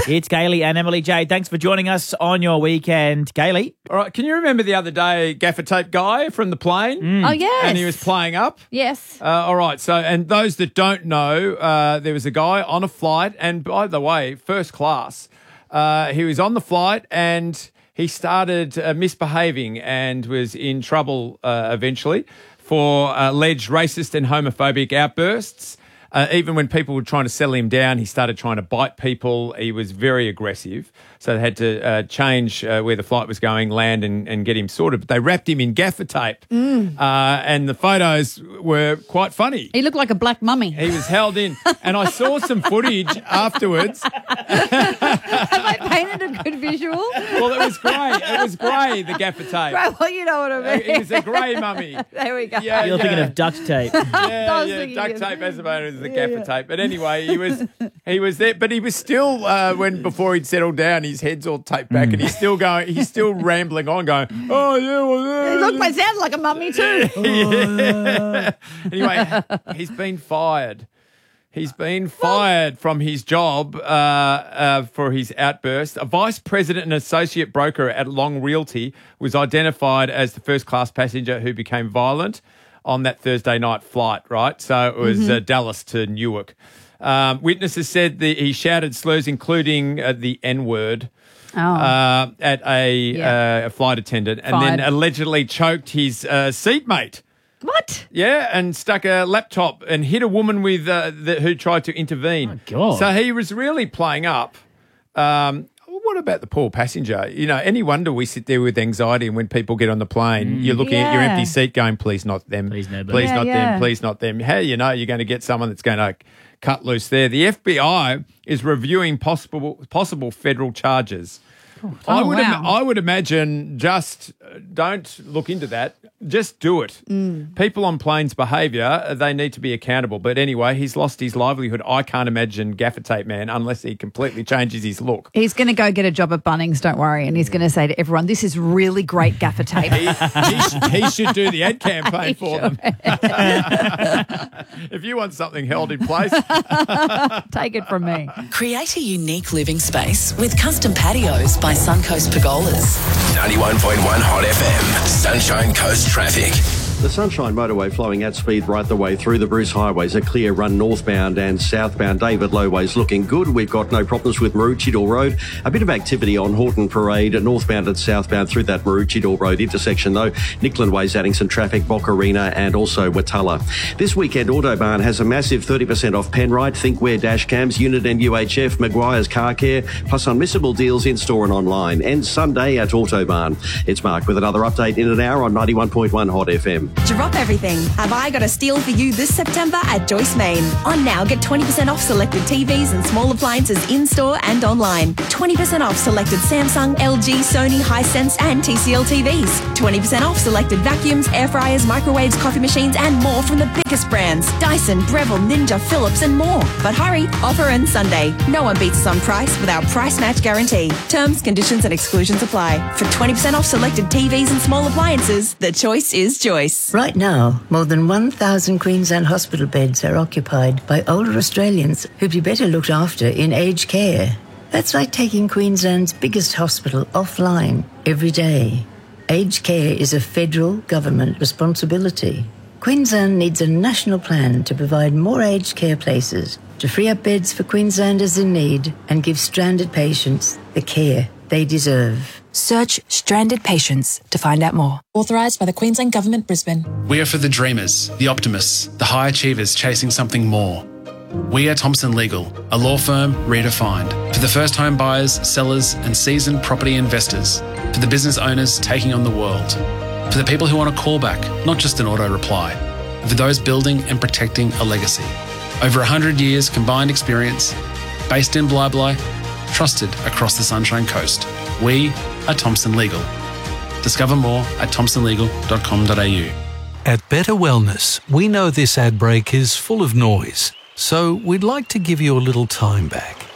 It's Gailey and Emily J. Thanks for joining us on your weekend. Gailey? All right, can you remember the other day, gaffer tape guy from the plane? Oh, yes. And he was playing up? Yes. All right, so, and those that don't know, there was a guy on a flight, and by the way, first class. He was on the flight and he started misbehaving and was in trouble eventually for alleged racist and homophobic outbursts. Even when people were trying to settle him down, he started trying to bite people. He was very aggressive. So they had to change where the flight was going, land and get him sorted. But they wrapped him in gaffer tape. And the photos were quite funny. He looked like a black mummy. He was held in. And I saw some footage afterwards. Have I painted a good visual? Well, it was grey. It was grey, the gaffer tape. Right, well, you know what I mean. It was a grey mummy. There we go. Yeah, You're thinking of duct tape. Yeah, duct tape as opposed to the gaffer tape. But anyway, he was there. But he was still, before he'd settled down, his head's all taped back and he's still rambling on going, oh, yeah, well, Look, I sound like a mummy too. yeah. Anyway, he's been fired. He's been fired from his job for his outburst. A vice president and associate broker at Long Realty was identified as the first-class passenger who became violent on that Thursday night flight, right? So it was Dallas to Newark. Witnesses said that he shouted slurs, including the N-word, at a flight attendant and then allegedly choked his seatmate. What? Yeah, and stuck a laptop and hit a woman with who tried to intervene. Oh, God. So he was really playing up. What about the poor passenger? You know, any wonder we sit there with anxiety and when people get on the plane, you're looking at your empty seat going, please not them. Please nobody. Please not them. Please not them. How do you know you're going to get someone that's going to cut loose there? The FBI is reviewing possible federal charges. I would imagine just don't look into that. Just do it. People on planes' behaviour, they need to be accountable. But anyway, he's lost his livelihood. I can't imagine Gaffer Tape Man unless he completely changes his look. He's going to go get a job at Bunnings, don't worry. And he's going to say to everyone, this is really great gaffer tape. he should do the ad campaign for them. If you want something held in place. Take it from me. Create a unique living space with custom patios by Suncoast Pergolas. 91.1 Hot FM, Sunshine Coast traffic. The Sunshine Motorway flowing at speed right the way through the Bruce highways. A clear run northbound and southbound. David Lowway's looking good. We've got no problems with Maroochydore Road. A bit of activity on Horton Parade, northbound and southbound through that Maroochydore Road intersection though. Nickland Way's adding some traffic, Bocarina and also Watala. This weekend, Autobarn has a massive 30% off Penrite, Thinkware dash cams, Unit and UHF, Maguire's Car Care, plus unmissable deals in-store and online. And Sunday at Autobarn. It's Mark with another update in an hour on 91.1 Hot FM. Drop everything. Have I got a steal for you this September at Joyce Main? On now, get 20% off selected TVs and small appliances in-store and online. 20% off selected Samsung, LG, Sony, Hisense and TCL TVs. 20% off selected vacuums, air fryers, microwaves, coffee machines and more from the biggest brands. Dyson, Breville, Ninja, Philips and more. But hurry, offer ends Sunday. No one beats us on price with our price match guarantee. Terms, conditions and exclusions apply. For 20% off selected TVs and small appliances, the choice is Joyce. Right now, more than 1,000 Queensland hospital beds are occupied by older Australians who'd be better looked after in aged care. That's like taking Queensland's biggest hospital offline every day. Aged care is a federal government responsibility. Queensland needs a national plan to provide more aged care places, to free up beds for Queenslanders in need and give stranded patients the care they deserve. Search Stranded Patients to find out more. Authorised by the Queensland Government, Brisbane. We are for the dreamers, the optimists, the high achievers chasing something more. We are Thompson Legal, a law firm redefined. For the first home buyers, sellers and seasoned property investors. For the business owners taking on the world. For the people who want a callback, not just an auto reply. For those building and protecting a legacy. Over 100 years combined experience, based in Bli, trusted across the Sunshine Coast. We are Thompson Legal. Discover more at thompsonlegal.com.au. At Better Wellness, we know this ad break is full of noise, so we'd like to give you a little time back.